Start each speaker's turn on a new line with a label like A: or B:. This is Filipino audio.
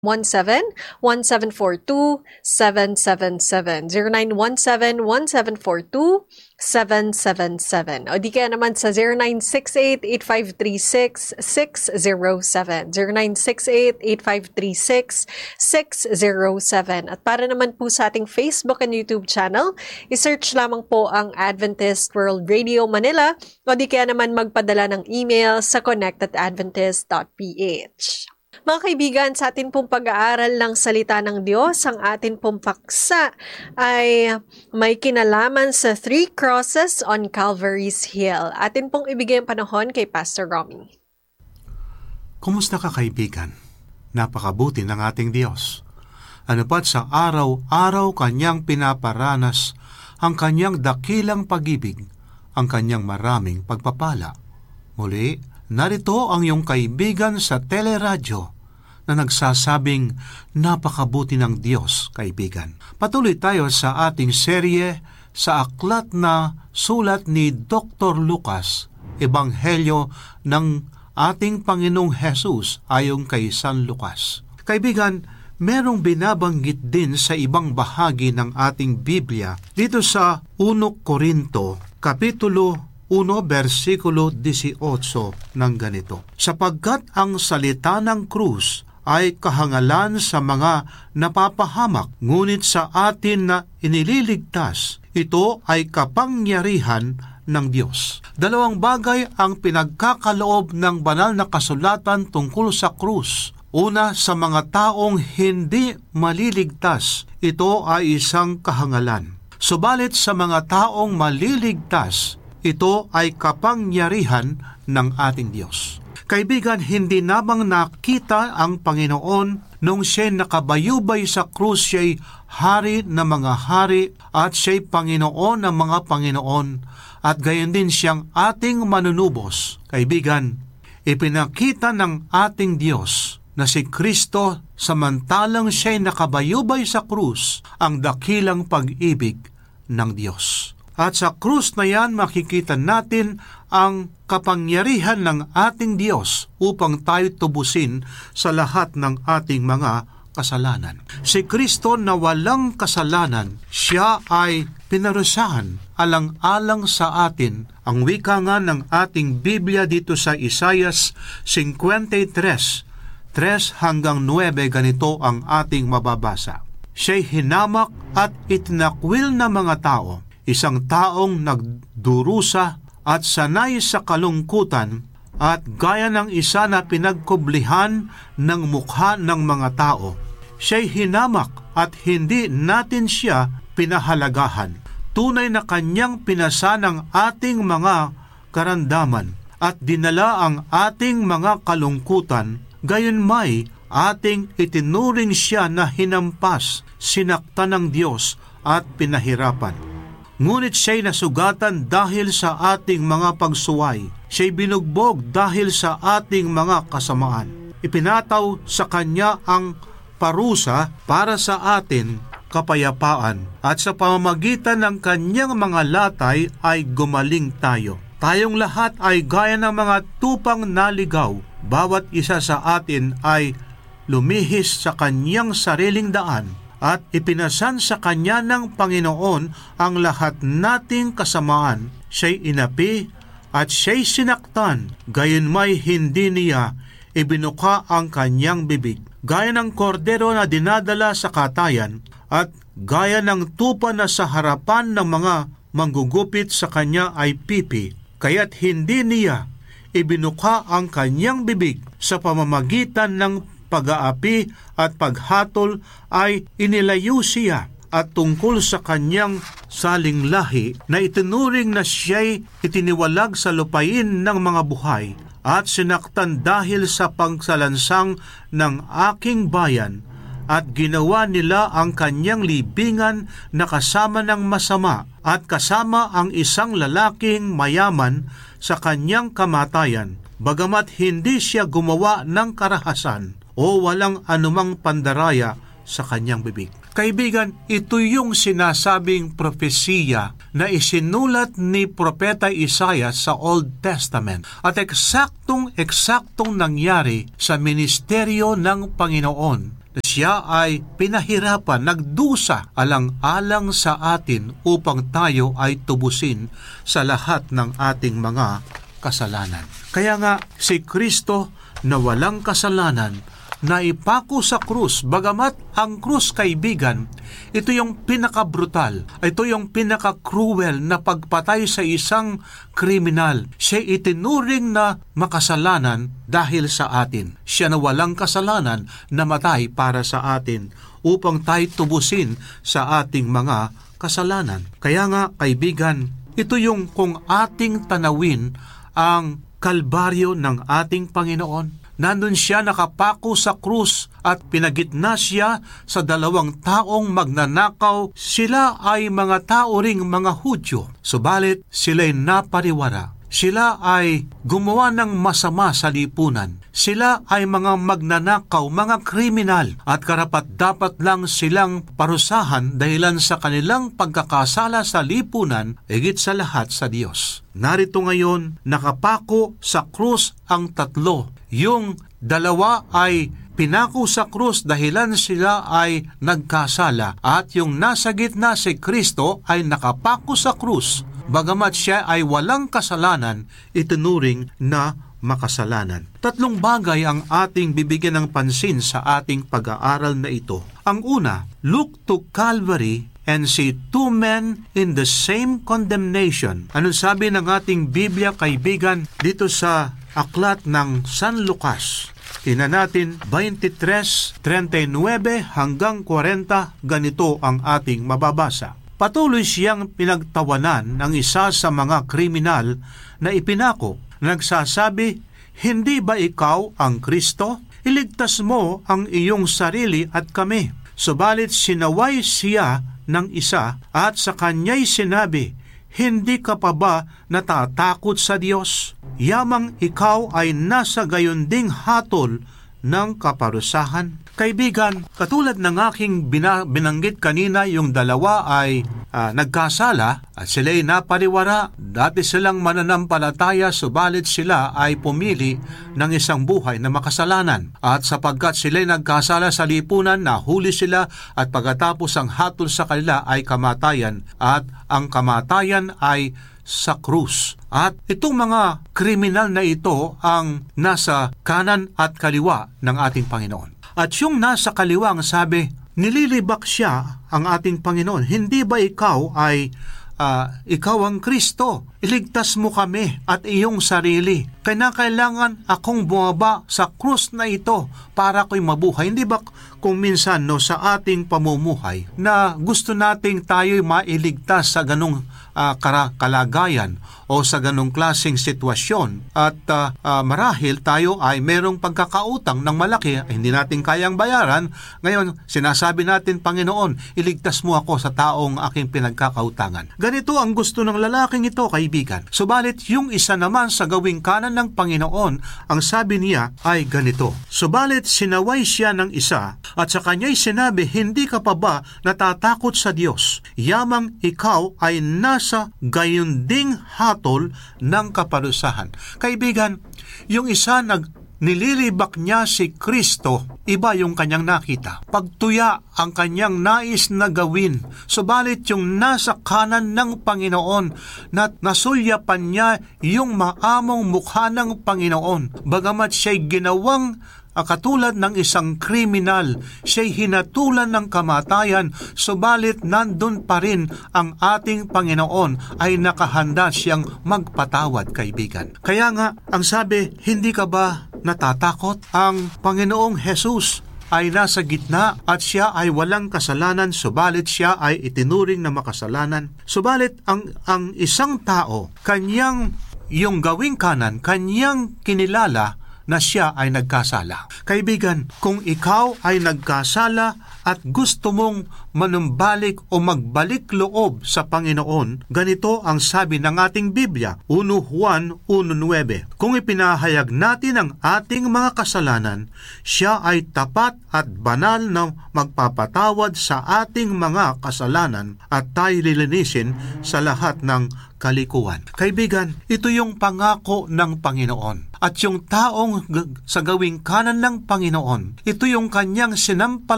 A: 0917-1742-777. O di kaya naman sa 0968-8536-607. 0968-8536-607. At para naman po sa ating Facebook and YouTube channel, isearch lamang po ang Adventist World Radio Manila o di kaya naman magpadala ng email sa connect@adventist.ph. Mga kaibigan, sa atin pong pag-aaral ng salita ng Diyos, ang atin pong paksa ay may kinalaman sa 3 crosses on Calvary's Hill. Atin pong ibigay ang panahon kay Pastor Romy.
B: Kumusta ka kaibigan? Napakabuti ng ating Diyos. Ano pat sa araw-araw kanyang pinaparanas ang kanyang dakilang pag-ibig, ang kanyang maraming pagpapala. Muli, narito ang iyong kaibigan sa teleradyo na nagsasabing napakabuti ng Diyos, kaibigan. Patuloy tayo sa ating serye sa aklat na sulat ni Dr. Lucas, Ebanghelyo ng ating Panginoong Hesus ayon kay San Lucas. Kaibigan, merong binabanggit din sa ibang bahagi ng ating Biblia dito sa 1 Korinto, Kapitulo 1, versikulo 18 ng ganito. Sapagkat ang salita ng krus ay kahangalan sa mga napapahamak, ngunit sa atin na inililigtas, ito ay kapangyarihan ng Diyos. Dalawang bagay ang pinagkakaloob ng banal na kasulatan tungkol sa krus. Una, sa mga taong hindi maliligtas, ito ay isang kahangalan. Subalit sa mga taong maliligtas, ito ay kapangyarihan ng ating Diyos. Kaibigan, hindi namang nakita ang Panginoon nung siya'y nakabayubay sa krus, siya'y hari ng mga hari at siya'y Panginoon ng mga Panginoon at gayon din siyang ating manunubos. Kaibigan, ipinakita ng ating Diyos na si Kristo samantalang siya'y nakabayubay sa krus ang dakilang pag-ibig ng Diyos. At sa krus na yan, makikita natin ang kapangyarihan ng ating Diyos upang tayo tubusin sa lahat ng ating mga kasalanan. Si Kristo na walang kasalanan, siya ay pinarusahan alang-alang sa atin. Ang wika nga ng ating Biblia dito sa Isaias 53:3-9, ganito ang ating mababasa. Siya'y hinamak at itinakwil na mga tao, isang taong nagdurusa at sanay sa kalungkutan at gaya ng isa na pinagkublihan ng mukha ng mga tao. Siya'y hinamak at hindi natin siya pinahalagahan. Tunay na kanyang pinasa ng ating mga karamdaman at dinala ang ating mga kalungkutan, gayon may ating itinuring siya na hinampas, sinaktan ng Diyos at pinahirapan. Ngunit siya'y nasugatan dahil sa ating mga pagsuway. Siya'y binugbog dahil sa ating mga kasamaan. Ipinataw sa kanya ang parusa para sa atin kapayapaan, at sa pamamagitan ng kanyang mga latay ay gumaling tayo. Tayong lahat ay gaya ng mga tupang naligaw. Bawat isa sa atin ay lumihis sa kanyang sariling daan, at ipinasan sa kanya ng Panginoon ang lahat nating kasamaan. Siya'y inapi at siya'y sinaktan, gayon may hindi niya ibinuka ang kanyang bibig. Gaya ng kordero na dinadala sa katayan, at gaya ng tupa na sa harapan ng mga manggugupit sa kanya ay pipi, kaya't hindi niya ibinuka ang kanyang bibig. Sa pamamagitan ng pag-aapi at paghatol ay inilayo siya, at tungkol sa kanyang saling lahi na itinuring na siya'y itiniwalag sa lupain ng mga buhay, at sinaktan dahil sa pagsalansang ng aking bayan, at ginawa nila ang kanyang libingan na kasama ng masama, at kasama ang isang lalaking mayaman sa kanyang kamatayan, bagamat hindi siya gumawa ng karahasan o walang anumang pandaraya sa kanyang bibig. Kaibigan, ito yung sinasabing propesiya na isinulat ni Propeta Isaiah sa Old Testament, at eksaktong nangyari sa ministeryo ng Panginoon na siya ay pinahirapan, nagdusa alang-alang sa atin upang tayo ay tubusin sa lahat ng ating mga kasalanan. Kaya nga si Kristo na walang kasalanan na ipako sa krus, bagamat ang krus, kaibigan, ito yung pinakabrutal, ito yung pinaka-cruel na pagpatay sa isang kriminal. Siya itinuring na makasalanan dahil sa atin. Siya na walang kasalanan na matay para sa atin upang tayo tubusin sa ating mga kasalanan. Kaya nga, kaibigan, ito yung kung ating tanawin ang kalbaryo ng ating Panginoon. Nandun siya nakapako sa krus at pinagitna siya sa dalawang taong magnanakaw. Sila ay mga tao ring mga Hudyo, subalit sila'y napariwara. Sila ay gumawa ng masama sa lipunan. Sila ay mga magnanakaw, mga kriminal, at karapat-dapat lang silang parusahan dahilan sa kanilang pagkakasala sa lipunan, higit sa lahat sa Diyos. Narito ngayon, nakapako sa krus ang tatlo. Yung dalawa ay pinako sa krus dahilan sila ay nagkasala, at yung nasa gitna si Kristo ay nakapako sa krus. Bagamat siya ay walang kasalanan, itinuring na makasalanan. Tatlong bagay ang ating bibigyan ng pansin sa ating pag-aaral na ito. Ang una, look to Calvary and see two men in the same condemnation. Anong sabi ng ating Biblia, kaibigan, dito sa aklat ng San Lucas? Tingnan natin 23:39 hanggang 40, ganito ang ating mababasa. Patuloy siyang pinagtawanan ng isa sa mga kriminal na ipinako. Nagsasabi, "Hindi ba ikaw ang Kristo? Iligtas mo ang iyong sarili at kami." Subalit sinaway siya ng isa at sa kanya'y sinabi, "Hindi ka pa ba natatakot sa Diyos? Yamang ikaw ay nasa gayon ding hatol ng kaparusahan." Kaibigan, katulad ng aking binanggit kanina, yung dalawa ay nagkasala at sila'y napariwara. Dati silang mananampalataya, subalit sila ay pumili ng isang buhay na makasalanan. At sapagkat sila'y nagkasala sa lipunan, nahuli sila at pagkatapos ang hatol sa kanila ay kamatayan. At ang kamatayan ay sa krus. At itong mga kriminal na ito ang nasa kanan at kaliwa ng ating Panginoon. At yung nasa kaliwa ang sabi, nililibak siya ang ating Panginoon. "Hindi ba ikaw ay ikaw ang Kristo? Iligtas mo kami at iyong sarili. Kailangan akong bumaba sa krus na ito para ako'y mabuhay." Hindi ba kung minsan sa ating pamumuhay na gusto nating tayo'y mailigtas sa ganung kalagayan o sa ganung klaseng sitwasyon at marahil tayo ay merong pagkakautang ng malaki, hindi natin kayang bayaran. Ngayon, sinasabi natin, "Panginoon, iligtas mo ako sa taong aking pinagkakautangan." Ganito ang gusto ng lalaking ito, kaibigan. Subalit yung isa naman sa gawing kanan ng Panginoon, ang sabi niya ay ganito, "Subalit sinaway siya ng isa at sa kanya'y sinabi, hindi ka pa ba natatakot sa Diyos? Yamang ikaw ay nasa gayunding hatol ng kaparusahan." Kaibigan, yung isa nililibak niya si Kristo, iba yung kanyang nakita. Pagtuya ang kanyang nais na gawin. Subalit yung nasa kanan ng Panginoon, na nasulyapan niya yung maamong mukha ng Panginoon. Bagamat siya'y ginawang katulad ng isang kriminal, siya'y hinatulan ng kamatayan, subalit nandun pa rin ang ating Panginoon ay nakahanda siyang magpatawad, kaibigan. Kaya nga, ang sabi, hindi ka ba natatakot? Ang Panginoong Jesus ay nasa gitna at siya ay walang kasalanan, subalit siya ay itinuring na makasalanan. Subalit ang isang tao, kanyang yung gawing kanan, kanyang kinilala na siya ay nagkasala. Kaibigan, kung ikaw ay nagkasala at gusto mong manumbalik o magbalik loob sa Panginoon, ganito ang sabi ng ating Biblia, 1 Juan 1:9. "Kung ipinahayag natin ang ating mga kasalanan, siya ay tapat at banal na magpapatawad sa ating mga kasalanan at tayo lilinisin sa lahat ng kalikuan." Kaibigan, ito yung pangako ng Panginoon. At yung taong sa gawing kanan ng Panginoon, ito yung kanyang sinampal